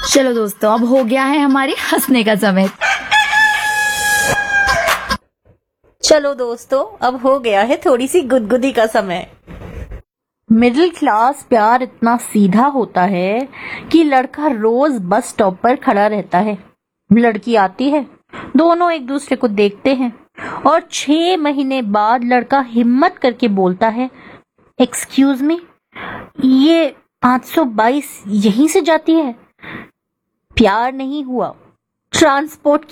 चलो दोस्तों, अब हो गया है हमारे हंसने का समय। चलो दोस्तों, अब हो गया है थोड़ी सी गुदगुदी का समय। मिडिल क्लास प्यार इतना सीधा होता है कि लड़का रोज बस स्टॉप पर खड़ा रहता है, लड़की आती है, दोनों एक दूसरे को देखते हैं और 6 महीने बाद लड़का हिम्मत करके बोलता है, एक्सक्यूज मी, ये 522 यहीं से जाती है? प्यार नहीं हुआ, ट्रांसपोर्ट